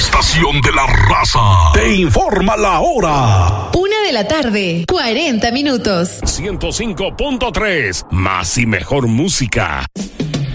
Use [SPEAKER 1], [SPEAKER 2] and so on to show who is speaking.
[SPEAKER 1] estación de la raza te informa la hora.
[SPEAKER 2] 1:40 PM.
[SPEAKER 3] 105.3, más y mejor música.